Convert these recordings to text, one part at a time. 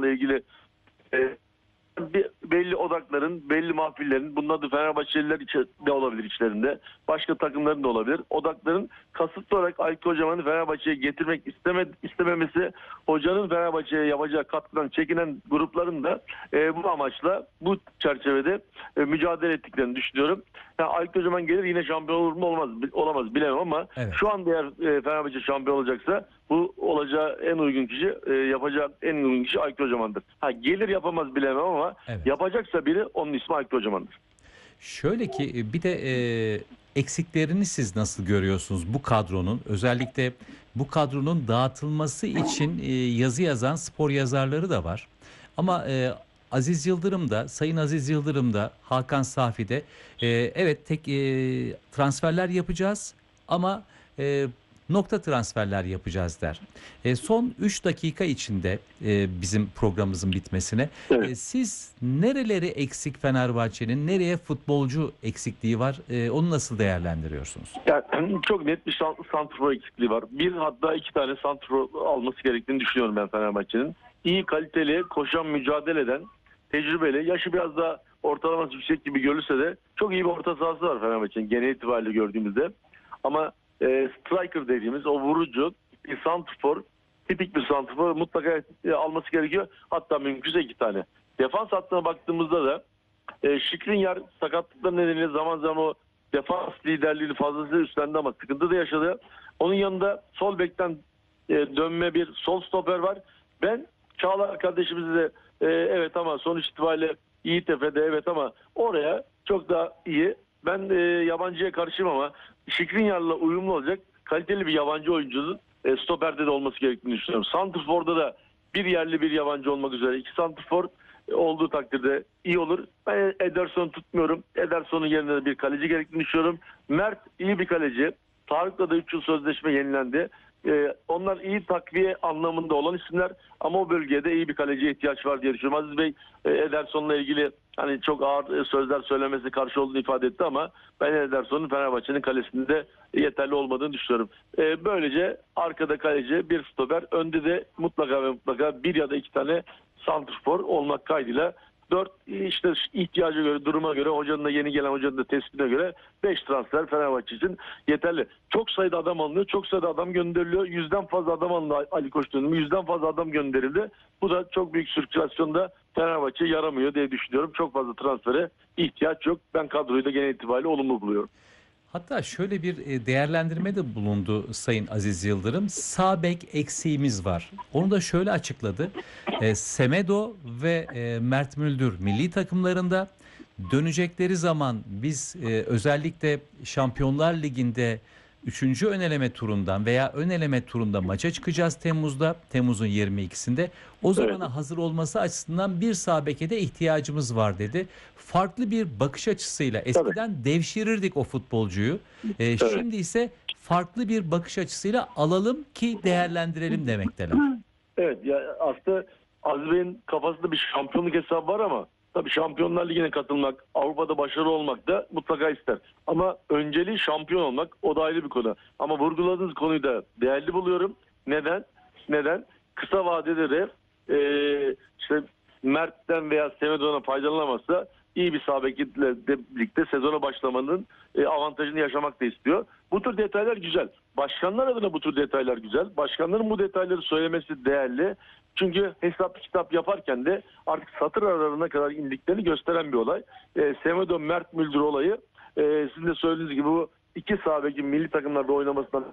Hoca'nınla ilgili belli odakların, belli mahfillerin, bunun adı Fenerbahçeliler de olabilir içlerinde. Başka takımların da olabilir. Odakların kasıtlı olarak Aykut Kocaman'ı Fenerbahçe'ye getirmek istememesi, hocanın Fenerbahçe'ye yapacağı katkıdan çekinen grupların da bu amaçla, bu çerçevede mücadele ettiklerini düşünüyorum. Yani Aykut Kocaman gelir yine şampiyon olur mu olamaz bilemem ama Evet. şu anda eğer Fenerbahçe şampiyon olacaksa bu olacağı en uygun kişi, yapacağı en uygun kişi Aykut Kocaman'dır. Gelir yapamaz bilemem ama Evet. yapacaksa biri, onun ismi Aykut Kocaman'dır. Şöyle ki bir de eksiklerini siz nasıl görüyorsunuz bu kadronun? Özellikle bu kadronun dağıtılması için yazı yazan spor yazarları da var. Ama Aziz Yıldırım da, Sayın Aziz Yıldırım da, Hakan Safi de evet transferler yapacağız ama nokta transferler yapacağız der. Son 3 dakika içinde bizim programımızın bitmesine Evet. siz nereleri eksik Fenerbahçe'nin, nereye futbolcu eksikliği var, onu nasıl değerlendiriyorsunuz? Yani çok net bir santrfor eksikliği var. Bir, hatta iki tane santrfor alması gerektiğini düşünüyorum ben Fenerbahçe'nin. İyi, kaliteli, koşan, mücadele eden, tecrübeli, yaşı biraz da ortalaması yüksek gibi görülse de çok iyi bir orta sahası var Fenerbahçe'nin genel itibariyle gördüğümüzde. Ama striker dediğimiz o vurucu bir santrfor, tipik bir santrfor mutlaka alması gerekiyor. Hatta mümkünse iki tane. Defans hattına baktığımızda da Skriniar sakatlıklar nedeniyle zaman zaman o defans liderliğini fazlasıyla üstlendi ama sıkıntı da yaşadı. Onun yanında sol bekten dönme bir sol stoper var. Ben Çağlar kardeşimizi de evet ama sonuç itibariyle İyitepe'de evet ama oraya çok daha iyi. Ben yabancıya karşıyım ama Skriniar'la uyumlu olacak kaliteli bir yabancı oyuncunun stoperde de olması gerektiğini düşünüyorum. Santrfor'da da bir yerli bir yabancı olmak üzere iki santrfor olduğu takdirde iyi olur. Ben Ederson'u tutmuyorum. Ederson'un yerine de bir kaleci gerektiğini düşünüyorum. Mert iyi bir kaleci. Tarık'la da 3 yıl sözleşme yenilendi. Onlar iyi takviye anlamında olan isimler ama o bölgede iyi bir kaleciye ihtiyaç var diye düşünüyorum. Aziz Bey Ederson'la ilgili hani çok ağır sözler söylemesi karşı olduğunu ifade etti ama ben Ederson'un Fenerbahçe'nin kalesinde yeterli olmadığını düşünüyorum. Böylece arkada kaleci, bir stoper, önde de mutlaka ve mutlaka bir ya da iki tane santrfor olmak kaydıyla 4 işte ihtiyaca göre, duruma göre, hocanın da yeni gelen hocanın da tespitine göre 5 transfer Fenerbahçe için yeterli. Çok sayıda adam alınıyor, çok sayıda adam gönderiliyor. 100'den fazla adam alındı Ali Koç dönemi, 100'den fazla adam gönderildi. Bu da çok büyük sirkülasyonda Fenerbahçe yaramıyor diye düşünüyorum. Çok fazla transfere ihtiyaç yok. Ben kadroyu da genel itibariyle olumlu buluyorum. Hatta şöyle bir değerlendirme de bulundu Sayın Aziz Yıldırım. Sağ bek eksiğimiz var. Onu da şöyle açıkladı. Semedo ve Mert Müldür milli takımlarında, dönecekleri zaman biz özellikle Şampiyonlar Ligi'nde 3. ön eleme turundan veya ön eleme turunda maça çıkacağız Temmuz'da. Temmuz'un 22'sinde. O zamana hazır olması açısından bir sağ beke de ihtiyacımız var dedi. Farklı bir bakış açısıyla eskiden devşirirdik o futbolcuyu. Şimdi ise farklı bir bakış açısıyla alalım ki değerlendirelim demekteler. Evet, ya aslında Aziz Bey'in kafasında bir şampiyonluk hesabı var ama tabii Şampiyonlar Ligi'ne katılmak, Avrupa'da başarılı olmak da mutlaka ister. Ama önceliği şampiyon olmak, o da ayrı bir konu. Ama vurguladığınız konuyu da değerli buluyorum. Neden? Neden? Kısa vadede de işte Mert'ten veya Semedo'na faydalanamazsa iyi bir sağ bekle birlikte sezona başlamanın avantajını yaşamak da istiyor. Bu tür detaylar güzel. Başkanlar adına bu tür detaylar güzel. Başkanların bu detayları söylemesi değerli. Çünkü hesap kitap yaparken de artık satır aralarına kadar indiklerini gösteren bir olay. Semedo Mert Müldür olayı sizin de söylediğiniz gibi bu iki sağ bekin milli takımlarda oynamasından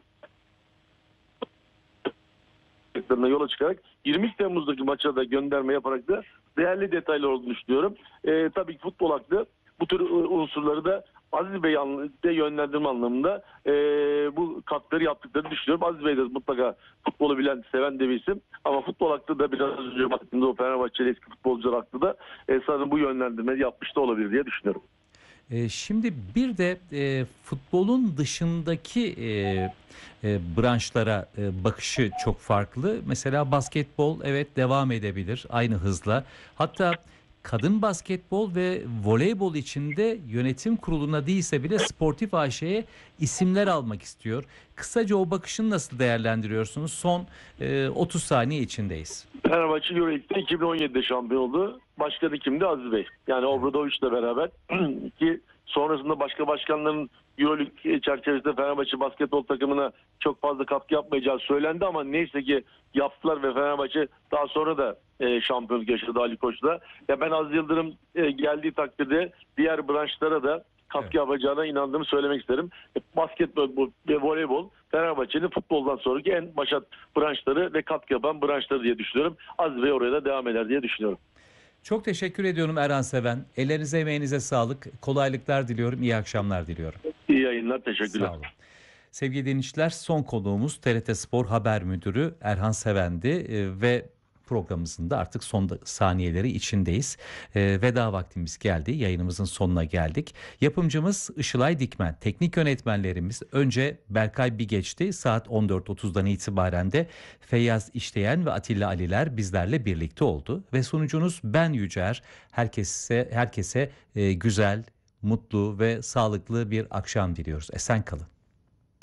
yola çıkarak 20 Temmuz'daki maça da gönderme yaparak da değerli detaylar olduğunu düşünüyorum. Tabii ki futbol aklı bu tür unsurları da Aziz Bey'e yönlendirme anlamında bu katkıları yaptıklarını düşünüyorum. Aziz Bey de mutlaka futbolu bilen, seven de bir isim. Ama futbol aklı da biraz önce baktığımda o Fenerbahçeli eski futbolcular aklı da sanırım bu yönlendirmeyi yapmış da olabilir diye düşünüyorum. Şimdi bir de futbolun dışındaki branşlara bakışı çok farklı. Mesela basketbol evet devam edebilir aynı hızla. Hatta kadın basketbol ve voleybol içinde yönetim kuruluna değilse bile Sportif AŞ'ye isimler almak istiyor. Kısaca o bakışını nasıl değerlendiriyorsunuz? Son 30 saniye içindeyiz. Fenerbahçe Euroleague'de 2017'de şampiyon oldu. Başkanı kimdi? Aziz Bey. Yani Obradoviç'le beraber ki sonrasında başka başkanların Euroleague çerçevesinde Fenerbahçe basketbol takımına çok fazla katkı yapmayacağı söylendi ama neyse ki yaptılar ve Fenerbahçe daha sonra da şampiyonluk yaşadı Ali Koç'la. Ya ben Aziz Yıldırım geldiği takdirde diğer branşlara da katkı yapacağına inandığımı söylemek isterim. Basketbol ve voleybol Fenerbahçe'nin futboldan sonraki en başat branşları ve katkı yapan branşları diye düşünüyorum. Aziz Bey oraya da devam eder diye düşünüyorum. Çok teşekkür ediyorum Erhan Seven. Ellerinize emeğinize sağlık. Kolaylıklar diliyorum. İyi akşamlar diliyorum. İyi yayınlar, teşekkürler. Sağ olun. Sevgili dinleyiciler, son konuğumuz TRT Spor Haber Müdürü Erhan Seven'di ve programımızın da artık son saniyeleri içindeyiz. Veda vaktimiz geldi. Yayınımızın sonuna geldik. Yapımcımız Işılay Dikmen. Teknik yönetmenlerimiz önce Berkay Bigeç'ti. Saat 14.30'dan itibaren de Feyyaz İşleyen ve Atilla Aliler bizlerle birlikte oldu. Ve sunucunuz ben Yücer. Herkese güzel, mutlu ve sağlıklı bir akşam diliyoruz. Esen kalın.